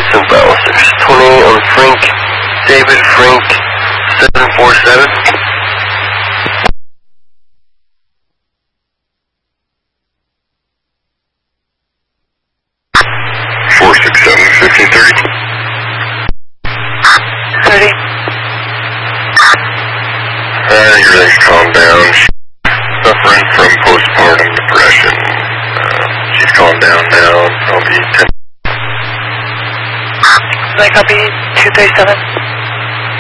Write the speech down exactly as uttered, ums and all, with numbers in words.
Sunbelt six twenty on Frank, David Frank seven four seven. four six seven, fifteen thirty. thirty. Uh, everything's calmed down. Suffering from postpartum depression. Uh, she's calmed down now. I'll be ten. Like I'll be two thirty-seven.